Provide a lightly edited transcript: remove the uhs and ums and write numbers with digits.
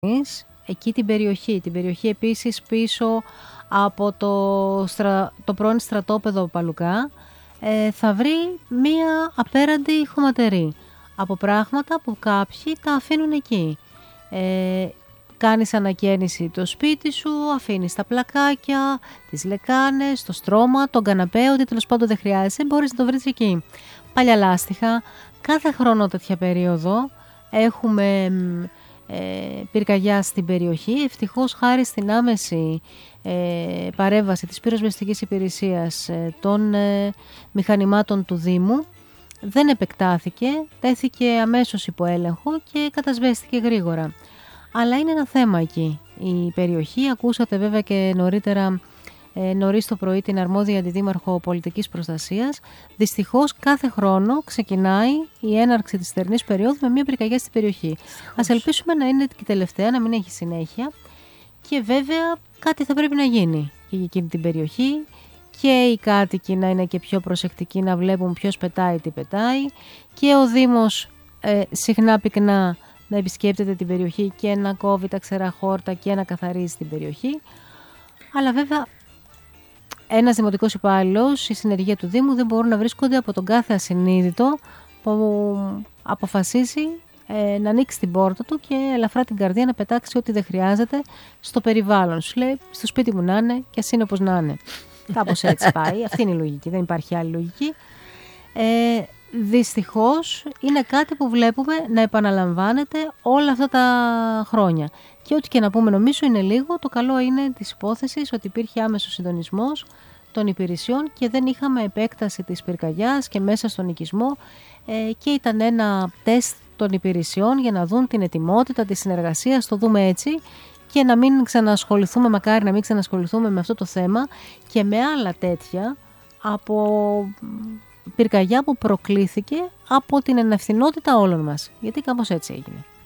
εκεί την περιοχή επίσης πίσω από το πρώην στρατόπεδο Παλουκά, θα βρει μία απέραντη χωματερή από πράγματα που κάποιοι τα αφήνουν εκεί. Κάνεις ανακαίνιση το σπίτι σου, αφήνεις τα πλακάκια, τις λεκάνες, το στρώμα, τον καναπέ, ό,τι τέλος πάντων δεν χρειάζεσαι, μπορείς να το βρεις εκεί. Παλιά λάστιχα, κάθε χρόνο τέτοια περίοδο έχουμε πυρκαγιά στην περιοχή. Ευτυχώς χάρη στην άμεση παρέμβαση της πυροσβεστικής υπηρεσίας των μηχανημάτων του Δήμου, δεν επεκτάθηκε, τέθηκε αμέσως υπό έλεγχο και κατασβέστηκε γρήγορα. Αλλά είναι ένα θέμα εκεί η περιοχή. Ακούσατε βέβαια και νωρίς το πρωί την αρμόδια αντιδήμαρχο πολιτικής προστασίας. Δυστυχώς κάθε χρόνο ξεκινάει η έναρξη της θερινής περίοδου με μια πυρκαγιά στην περιοχή. Ας ελπίσουμε να είναι και τελευταία, να μην έχει συνέχεια. Και βέβαια κάτι θα πρέπει να γίνει για εκείνη την περιοχή. Και οι κάτοικοι να είναι και πιο προσεκτικοί, να βλέπουν ποιος πετάει τι πετάει. Και ο Δήμος συχνά πυκνά να επισκέπτεται την περιοχή και να κόβει τα ξερά χόρτα και να καθαρίζει την περιοχή. Αλλά βέβαια ένας δημοτικός υπάλληλος, η συνεργεία του Δήμου δεν μπορούν να βρίσκονται από τον κάθε ασυνείδητο που αποφασίσει να ανοίξει την πόρτα του και ελαφρά την καρδία να πετάξει ό,τι δεν χρειάζεται στο περιβάλλον. Σου λέει στο σπίτι μου να είναι και ας είναι όπως να είναι. Κάπως έτσι πάει. Αυτή είναι η λογική, δεν υπάρχει άλλη λογική. Δυστυχώς είναι κάτι που βλέπουμε να επαναλαμβάνεται όλα αυτά τα χρόνια. Και ό,τι και να πούμε νομίζω είναι λίγο. Το καλό είναι της υπόθεσης ότι υπήρχε άμεσος συντονισμός των υπηρεσιών και δεν είχαμε επέκταση της πυρκαγιάς και μέσα στον οικισμό και ήταν ένα τεστ των υπηρεσιών για να δουν την ετοιμότητα της συνεργασίας, το δούμε έτσι, και να μην ξανασχοληθούμε, μακάρι να μην ξανασχοληθούμε με αυτό το θέμα και με άλλα τέτοια από πυρκαγιά που προκλήθηκε από την ενευθυνότητα όλων μας. Γιατί κάπως έτσι έγινε.